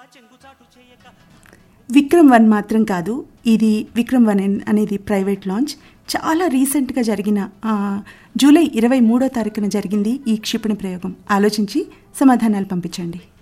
విక్రమ్ 1 మాత్రం కాదు, ఇది విక్రమ్ 1 అనేది ప్రైవేట్ లాంచ్. చాలా రీసెంట్గా జరిగిన జూలై 23వ తారీఖున జరిగింది ఈ క్షిపణి ప్రయోగం. ఆలోచించి సమాధానాలు పంపించండి.